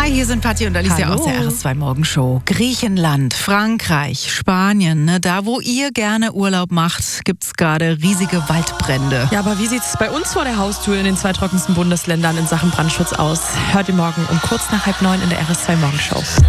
Hi, hier sind Patti und Alicia aus der RS2 Morgenshow. Griechenland, Frankreich, Spanien, da wo ihr gerne Urlaub macht, gibt's gerade riesige Waldbrände. Ja, aber wie sieht's bei uns vor der Haustür in den 2 trockensten Bundesländern in Sachen Brandschutz aus? Hört ihr morgen um kurz nach 8:30 in der RS2 Morgenshow.